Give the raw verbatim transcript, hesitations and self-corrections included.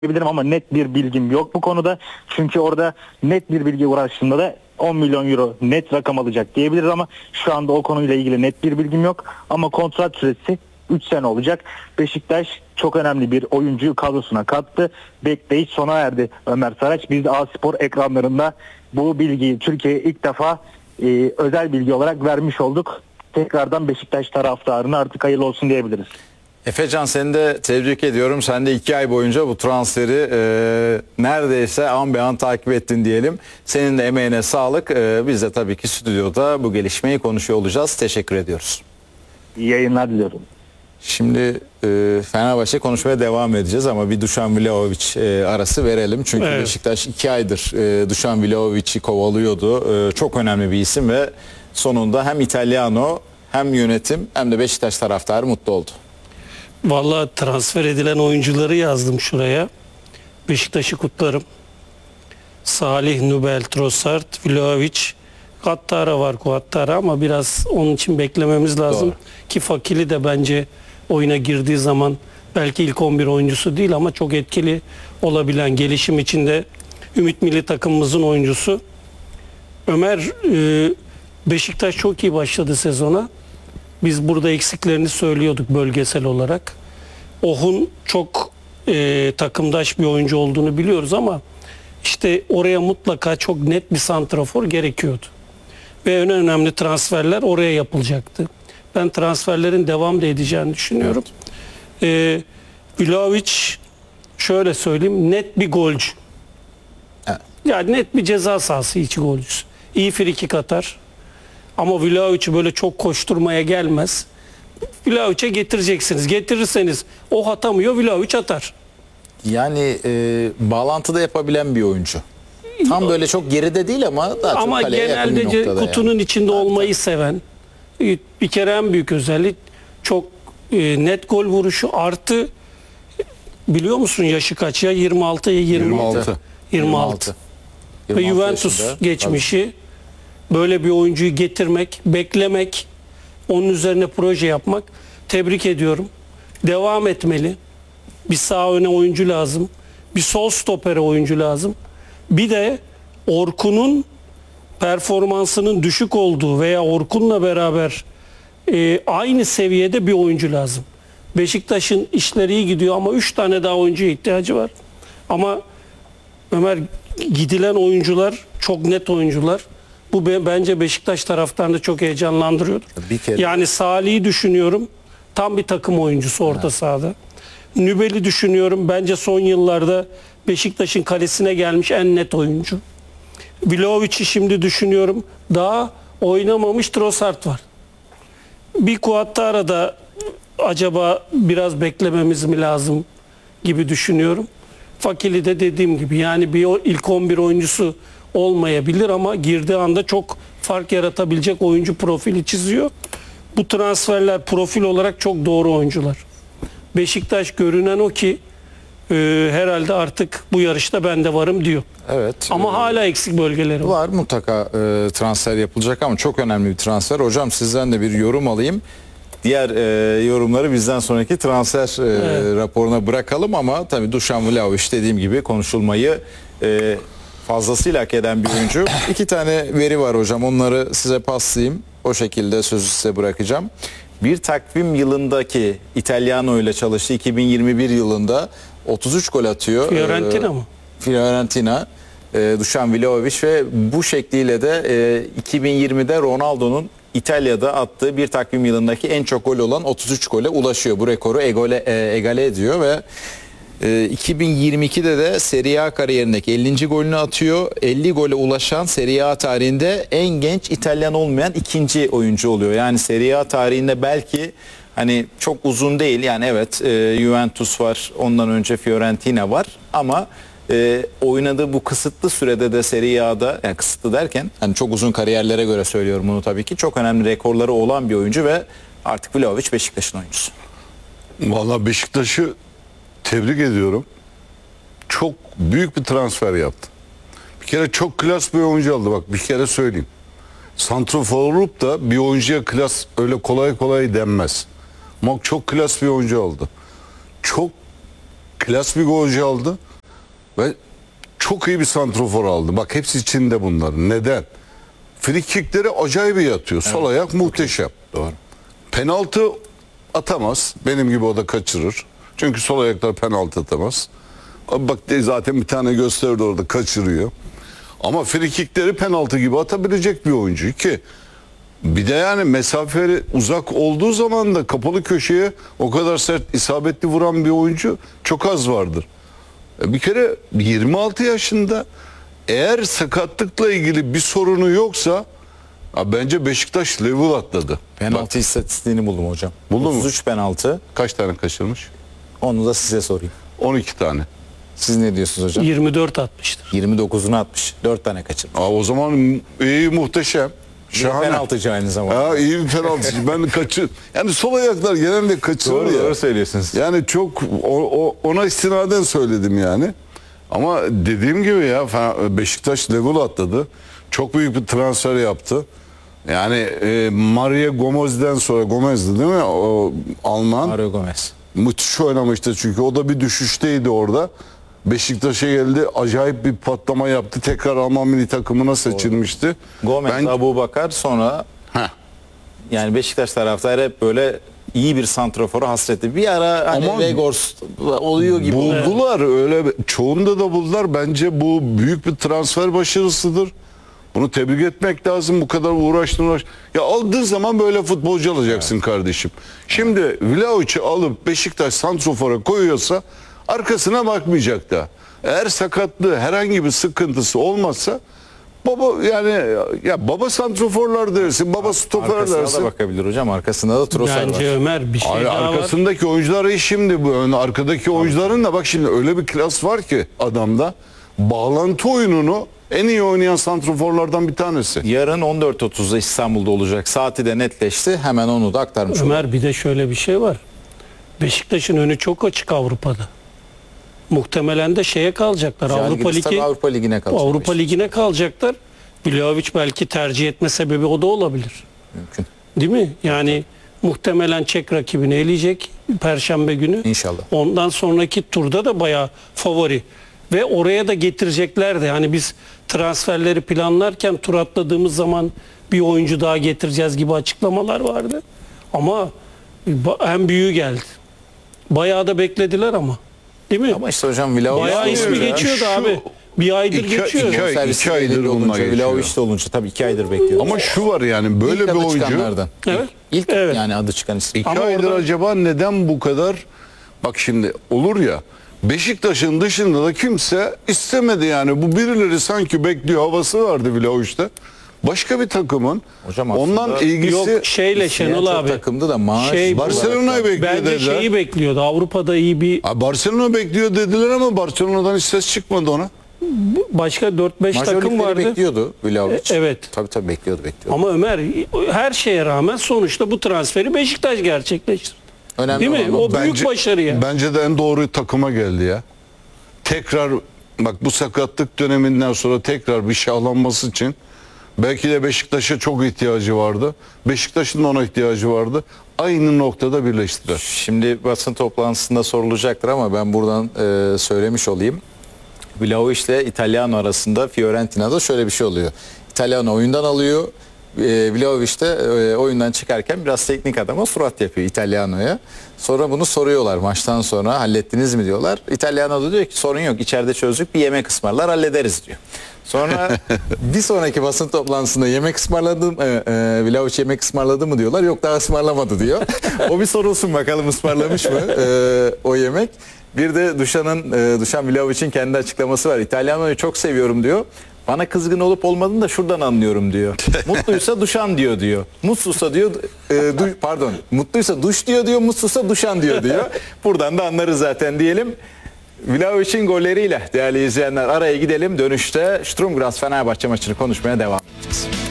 diyebilirim ama net bir bilgim yok bu konuda. Çünkü orada net bir bilgi uğraştığında da on milyon euro net rakam alacak diyebiliriz ama şu anda o konuyla ilgili net bir bilgim yok. Ama kontrat süresi üç sene olacak. Beşiktaş çok önemli bir oyuncuyu kadrosuna kattı. Bekleyiş sona erdi Ömer Saraç. Biz de A-Spor ekranlarında bu bilgiyi Türkiye'ye ilk defa e, özel bilgi olarak vermiş olduk. Tekrardan Beşiktaş taraftarına artık hayırlı olsun diyebiliriz. Efecan, seni de tebrik ediyorum. Sen de iki ay boyunca bu transferi e, neredeyse an be an takip ettin diyelim. Senin de emeğine sağlık. E, biz de tabii ki stüdyoda bu gelişmeyi konuşuyor olacağız. Teşekkür ediyoruz. İyi yayınlar diliyorum. Şimdi e, Fenerbahçe konuşmaya devam edeceğiz ama bir Dušan Vlahović e, arası verelim. Çünkü evet, Beşiktaş iki aydır e, Dušan Vlahović'i kovalıyordu. E, çok önemli bir isim ve sonunda hem İtalyano hem yönetim hem de Beşiktaş taraftarı mutlu oldu. Vallahi transfer edilen oyuncuları yazdım şuraya. Beşiktaş'ı kutlarım. Salih, Nubel, Trossard, Vlahović, Guattara var, Guattara ama biraz onun için beklememiz lazım. Doğru. Ki Fakili de bence oyuna girdiği zaman belki ilk on bir oyuncusu değil ama çok etkili olabilen, gelişim içinde Ümit Milli Takımımızın oyuncusu. Ömer, Beşiktaş çok iyi başladı sezona. Biz burada eksiklerini söylüyorduk bölgesel olarak. Ohun çok e, takımdaş bir oyuncu olduğunu biliyoruz ama işte oraya mutlaka çok net bir santrafor gerekiyordu. Ve en önemli transferler oraya yapılacaktı. Ben transferlerin devam da edeceğini düşünüyorum. Evet. E, Vlahović, şöyle söyleyeyim, net bir golcü. Evet. Yani net bir ceza sahası içi golcüsü. İyi frikik atar. Ama Vlahović'i böyle çok koşturmaya gelmez. Vlahović'e getireceksiniz. Getirirseniz o atamıyor, Vlahović atar. Yani e, bağlantıda yapabilen bir oyuncu. Tam böyle çok geride değil ama daha çok ama kaleye yakın bir genelde noktada. kutunun yani. içinde olmayı seven, bir kere en büyük özellik çok e, net gol vuruşu artı, biliyor musun yaşı kaç ya? yirmi altı yirmi altı. yirmi altı. Ve Juventus yaşında, geçmişi. Tabii. Böyle bir oyuncuyu getirmek, beklemek, onun üzerine proje yapmak. Tebrik ediyorum. Devam etmeli. Bir sağ öne oyuncu lazım. Bir sol stopere oyuncu lazım. Bir de Orkun'un performansının düşük olduğu veya Orkun'la beraber e, aynı seviyede bir oyuncu lazım. Beşiktaş'ın işleri iyi gidiyor ama üç tane daha oyuncuya ihtiyacı var. Ama Ömer, gidilen oyuncular çok net oyuncular. Bu bence Beşiktaş taraftarını çok heyecanlandırıyordur. Yani Salih'i düşünüyorum. Tam bir takım oyuncusu orta evet, sahada. Nübel'i düşünüyorum. Bence son yıllarda Beşiktaş'ın kalesine gelmiş en net oyuncu. Vlahović'i şimdi düşünüyorum. Daha oynamamış Trossard var. Bir Guattara'da acaba biraz beklememiz mi lazım gibi düşünüyorum. Fakili de dediğim gibi yani bir ilk on bir oyuncusu olmayabilir ama girdiği anda çok fark yaratabilecek oyuncu profili çiziyor. Bu transferler profil olarak çok doğru oyuncular. Beşiktaş görünen o ki e, herhalde artık bu yarışta ben de varım diyor. Evet. Ama e, hala eksik bölgeleri var. Var mutlaka e, transfer yapılacak ama çok önemli bir transfer. Hocam sizden de bir yorum alayım. Diğer e, yorumları bizden sonraki transfer e, evet, raporuna bırakalım ama tabii Dušan Vlahović dediğim gibi konuşulmayı e, fazlasıyla hak eden bir oyuncu. İki tane veri var hocam, onları size paslayayım. O şekilde sözü size bırakacağım. Bir takvim yılındaki İtalyano ile çalıştı. iki bin yirmi bir yılında otuz üç gol atıyor. Fiorentina ee, mı? Fiorentina. E, Dušan Vlahović ve bu şekliyle de e, iki bin yirmide Ronaldo'nun İtalya'da attığı bir takvim yılındaki en çok gol olan otuz üç gole ulaşıyor. Bu rekoru egale, e, egale ediyor ve e, iki bin yirmi ikide de Serie A kariyerindeki ellinci golünü atıyor. elli gole ulaşan Serie A tarihinde en genç İtalyan olmayan ikinci oyuncu oluyor. Yani Serie A tarihinde belki hani çok uzun değil. Yani evet e, Juventus var, ondan önce Fiorentina var ama E, oynadığı bu kısıtlı sürede de Serie A'da, yani kısıtlı derken hani çok uzun kariyerlere göre söylüyorum bunu tabii ki, çok önemli rekorları olan bir oyuncu ve artık Vlahović Beşiktaş'ın oyuncusu. Vallahi Beşiktaş'ı tebrik ediyorum. Çok büyük bir transfer yaptı. Bir kere çok klas bir oyuncu aldı, bak bir kere söyleyeyim. Santrafor olup da bir oyuncuya klas öyle kolay kolay denmez. Ama çok klas bir oyuncu aldı. Çok klas bir oyuncu aldı. Ve çok iyi bir santrofor aldı. Bak hepsi içinde bunların. Neden? Frikikleri acayip iyi atıyor. Sol ayak muhteşem. Doğru. Penaltı atamaz. Benim gibi o da kaçırır. Çünkü sol ayaklar penaltı atamaz. Abi bak de zaten bir tane gösterdi orada, kaçırıyor. Ama frikikleri penaltı gibi atabilecek bir oyuncu ki bir de yani mesafeli uzak olduğu zaman da kapalı köşeye o kadar sert isabetli vuran bir oyuncu çok az vardır. Bir kere yirmi altı yaşında, eğer sakatlıkla ilgili bir sorunu yoksa ya bence Beşiktaş level atladı. Penaltı Bak, istatistiğini buldum hocam. Buldun mu? otuz üç penaltı. kaç tane kaçırmış? Onu da size sorayım. on iki tane. Siz ne diyorsunuz hocam? yirmi dört atmıştır. yirmi dokuzunu atmış. dört tane kaçırmış. Aa, o zaman iyi, muhteşem. Şahane. Penaltıcı aynı zamanda. Ya iyi bir penaltıcı. Ben kaçır. Yani sol ayaklar genelde kaçırır Doğru, ya. doğru söylüyorsunuz. Yani çok o, o- ona istinaden söyledim yani. Ama dediğim gibi ya Beşiktaş level atladı. Çok büyük bir transfer yaptı. Yani e, Mario Gomez'den sonra, Gomez'di değil mi? O Alman. Mario Gomez. Müthiş oynamıştı çünkü o da bir düşüşteydi orada. Beşiktaş'a geldi, acayip bir patlama yaptı. Tekrar Alman milli takımına seçilmişti. Gomez, Ben- Abubakar, sonra Heh. yani Beşiktaş taraftarı hep böyle iyi bir santrofora hasretti. Bir ara hani Ama Vegors oluyor gibi. Buldular öyle, çoğunda da buldular. Bence bu büyük bir transfer başarısıdır. Bunu tebrik etmek lazım, bu kadar uğraştın uğraş. Ya aldığın zaman böyle futbolcu alacaksın kardeşim. Şimdi Vlahovic'i alıp Beşiktaş santrofora koyuyorsa arkasına bakmayacak da. Eğer sakatlığı, herhangi bir sıkıntısı olmazsa baba yani ya baba santroforlar dersin, baba stoper Arkasına dersin. da bakabilir hocam. Arkasında da Trossard Bence var. Ömer bir şey Hayır, daha var. arkasındaki oyuncular iyi şimdi bu. ön- Arkadaki oyuncuların da bak şimdi öyle bir klas var ki adamda. Bağlantı oyununu en iyi oynayan santroforlardan bir tanesi. Yarın on dört otuzda İstanbul'da olacak. Saati de netleşti. Hemen onu da aktarmış olalım. Ömer bir de şöyle bir şey var. Beşiktaş'ın önü çok açık Avrupa'da. Muhtemelen de şeye kalacaklar. Avrupa Zalgiris tabii Ligi Avrupa Ligi'ne kalacak. Avrupa Ligi'ne kalacaklar. Vlahovic belki tercih etme sebebi o da olabilir. Mümkün. Değil mi? Yani muhtemelen Çek rakibini eleyecek Perşembe günü. İnşallah. Ondan sonraki turda da bayağı favori. Ve oraya da getirecekler de. Hani biz transferleri planlarken tur atladığımız zaman bir oyuncu daha getireceğiz gibi açıklamalar vardı. Ama ba- en büyüğü geldi. Bayağı da beklediler ama. Değil mi? Ama işte hocam Vlahovic Bayağı de ismi olunca- geçiyordu Şu abi. Bir aydır iki- geçiyor. iki ay- Servisi iki aydır elinde bununla olunca, geçiyor. Vlahovic de olunca tabii iki aydır bekliyoruz. Ama şu var yani böyle İlk bir adı oyuncu çıkanlardan. Evet. İlk Evet. yani adı çıkan isim. iki Ama aydır orada- acaba neden bu kadar, bak şimdi olur ya, Beşiktaş'ın dışında da kimse istemedi yani, bu birileri sanki bekliyor havası vardı Vlahovic'te. Başka bir takımın Hocam aslında- ondan ilgisi Yok şeyle Şenol çok abi. takımdı da maaş Şey, Barcelona'yı bekliyor Bence dediler. şeyi bekliyordu. Avrupa'da iyi bir Ha, Barcelona bekliyor dediler ama Barcelona'dan hiç ses çıkmadı ona. başka dört beş takım Majörlükleri vardı. bekliyordu Vlahovic. E, evet. Tabii tabii bekliyordu bekliyordu. Ama Ömer her şeye rağmen sonuçta bu transferi Beşiktaş gerçekleştirdi. Önemli Değil mi? olan O büyük başarı ya. Bence de en doğru takıma geldi ya. Tekrar bak, bu sakatlık döneminden sonra tekrar bir şahlanması için belki de Beşiktaş'a çok ihtiyacı vardı. Beşiktaş'ın da ona ihtiyacı vardı. Aynı noktada birleştiler. Şimdi basın toplantısında sorulacaktır ama ben buradan e, söylemiş olayım. Vlahovic ile Italiano arasında Fiorentina'da şöyle bir şey oluyor. Italiano oyundan alıyor. E, Vlahovic de e, oyundan çıkarken biraz teknik adama surat yapıyor Italiano'ya. Sonra bunu soruyorlar maçtan sonra, hallettiniz mi diyorlar. Italiano da diyor ki sorun yok, içeride çözdük, bir yemek ısmarlar hallederiz diyor. Sonra bir sonraki basın toplantısında yemek ısmarladım, e, e, Vlahovic yemek ısmarladı mı diyorlar. Yok, daha ısmarlamadı diyor. O bir sorulsun bakalım ısmarlamış mı e, o yemek. Bir de Duşan'ın, e, Duşan Vlahovic'in kendi açıklaması var. İtalyano'yu çok seviyorum diyor. Bana kızgın olup olmadığını da şuradan anlıyorum diyor. Mutluysa Duşan diyor diyor. Mutsuzsa diyor, e, du- pardon, mutluysa duş diyor diyor, mutsuzsa Duşan diyor diyor. Buradan da anlarız zaten diyelim. Vlahovic'in golleriyle değerli izleyenler araya gidelim. Dönüşte Sturm Graz Fenerbahçe maçını konuşmaya devam edeceğiz.